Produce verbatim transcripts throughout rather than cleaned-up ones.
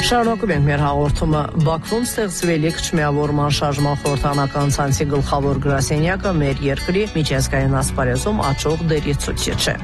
Շարունակում ենք մեր հաղորդումը։ Բաքվում ստեղծվելիք չմիավորման շարժման խորհրդանական ցանցի գլխավոր գրասենյակը մեր երկրի միջազգային ասպարեզում աճող դերի ցուցիչ է։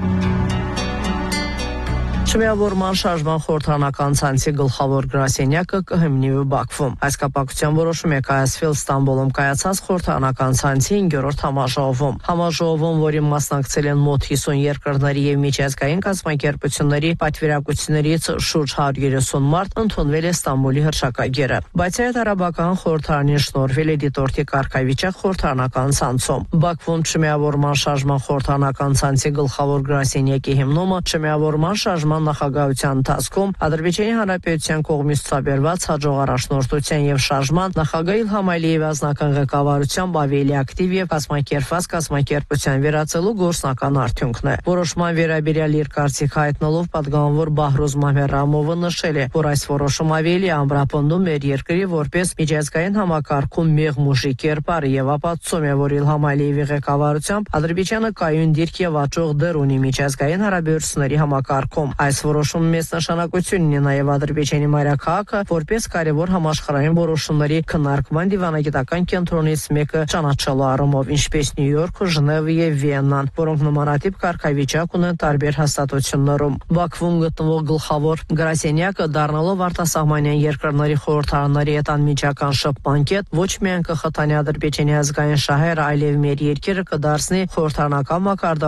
Չմիավորման շարժման խորհրդանական ցանցի գլխավոր գրասենյակը կհիմնվի Բաքվում։ Այս կապակցությամբ որոշում է կայացվել Ստամբուլում կայացած խորհրդանական ցանցի հինգերորդ համաժողովում։ Համաժողովում, որին մասնակցել են մոտ հիսուն երկրների եւ միջազգային կազմակերպությունների պատվիրակություններից շուրջ հարյուր երեսուն մարդ, ընդունվել է Ստամբուլի հռչակագիրը։ Բայց այդ արաբական խորհրդարանին շնորհվել է դիտորդի կարգավիճակ խորհրդանական ցանցում։ Բաքվում չմիավորման շարժման խորհրդանական ցանցի գլխավոր գրասենյակի հիմնումը չմիավորման շարժման նախագահության ընթացքում Ադրբեջանի Հանրապետության կողմից ցուցաբերված հաջող առաջնորդության եւ շարժման նախագահ Իլհամ Ալիևի ազնական ղեկավարությամբ ավելի ակտիվ եւ կազմակերպված կազմակերպության վերածելու գործնական արդյունքն է։ Որոշման վերաբերյալ իր կարծիք հայտնելով պատգամավոր Բահրոզ Մամերամովը նշել է, որ այս որոշումը ավելի ամրապնդում մեր երկրի որպես միջազգային համակարգում մեղմ ուժի կերպար եւ ապացուցում է, որ Իլհամ Ալիևի ղեկավարությամբ Ադրբեջանը կայուն դիրք եւ աճող դեր ունի միջազգային հարաբերությունների համակարգում։ Այս որոշումը մեծ նշանակություն ունի նաև Ադրբեջանի մայրաքաղաքը որպես կարևոր համաշխարհային որոշումների քննարկման դիվանագիտական կենտրոնից մեկը ճանաչելու առումով, ինչպես Նյու Յորքը, Ժնևը եւ Վիեննան, որոնք նմանատիպ կարգավիճակ ունեն տարբեր հաստատություններում։ Բաքվում գտնվող գլխավոր գրասենյակը դառնալով արտասահմանյան երկրների խորհրդարանների հետ անմիջական շփման կետ ոչ միայն կխթանի Ադրբեջանի ազգային շահերը, այլև մեր երկիրը կդարձնի խորհրդարանական մակարդակում